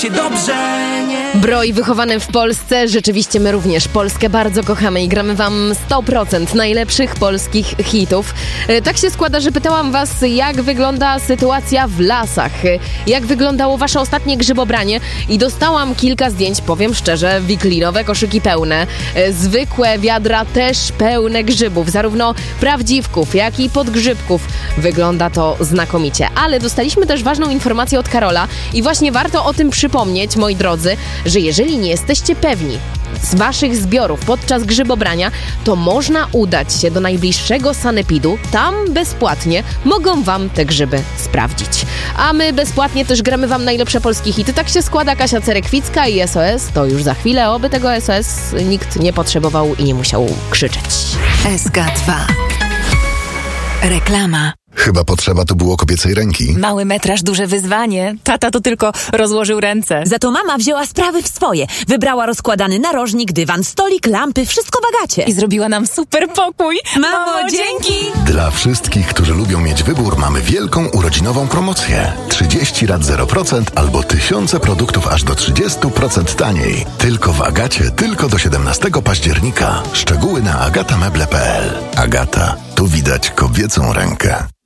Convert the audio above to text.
Dobrze, nie? Broj wychowany w Polsce, rzeczywiście my również Polskę bardzo kochamy i gramy wam 100% najlepszych polskich hitów. Tak się składa, że pytałam was, jak wygląda sytuacja w lasach, jak wyglądało wasze ostatnie grzybobranie i dostałam kilka zdjęć, powiem szczerze, wiklinowe koszyki pełne, zwykłe wiadra też pełne grzybów, zarówno prawdziwków, jak i podgrzybków. Wygląda to znakomicie, ale dostaliśmy też ważną informację od Karola i właśnie warto o tym przypomnieć, moi drodzy, że jeżeli nie jesteście pewni z waszych zbiorów podczas grzybobrania, to można udać się do najbliższego sanepidu. Tam bezpłatnie mogą wam te grzyby sprawdzić. A my bezpłatnie też gramy wam najlepsze polskie hity. Tak się składa, Kasia Cerekwicka i SOS. To już za chwilę, oby tego SOS nikt nie potrzebował i nie musiał krzyczeć. SK2. Reklama. Chyba potrzeba tu było kobiecej ręki. Mały metraż, duże wyzwanie. Tata to tylko rozłożył ręce. Za to mama wzięła sprawy w swoje. Wybrała rozkładany narożnik, dywan, stolik, lampy, wszystko w Agacie. I zrobiła nam super pokój. Mamo, dzięki! Dla wszystkich, którzy lubią mieć wybór, mamy wielką urodzinową promocję. 30 rat 0% albo tysiące produktów aż do 30% taniej. Tylko w Agacie, tylko do 17 października. Szczegóły na agatameble.pl. Agata, tu widać kobiecą rękę.